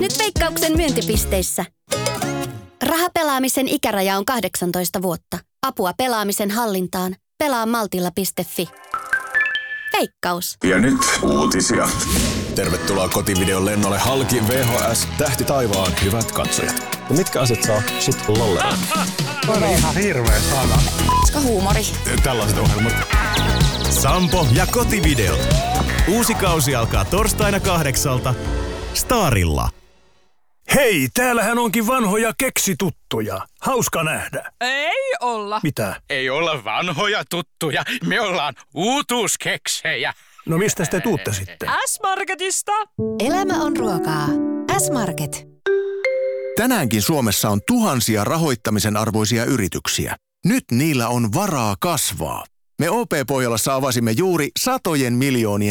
Nyt Veikkauksen myyntipisteissä. Rahapelaamisen ikäraja on 18 vuotta. Apua pelaamisen hallintaan. Pelaa maltilla.fi. Veikkaus. Ja nyt uutisia. Tervetuloa kotivideon lennolle halki VHS Tähti taivaan hyvät katsojat. No mitkä asiat saa shit lollera? On ihan hirveä sana. Koska huumori. Tällaiset ohjelmat. Sampo ja kotivideot. Uusi kausi alkaa torstaina 8:00 Starilla. Hei, täällähän onkin vanhoja keksituttuja. Hauska nähdä. Ei olla. Mitä? Ei olla vanhoja tuttuja, me ollaan uutuuskeksejä. No mistä te tuutte sitten? S-Marketista. Elämä on ruokaa. S-Market. Tänäänkin Suomessa on tuhansia rahoittamisen arvoisia yrityksiä. Nyt niillä on varaa kasvaa. Me OP Pohjolassa avasimme juuri satojen miljoonien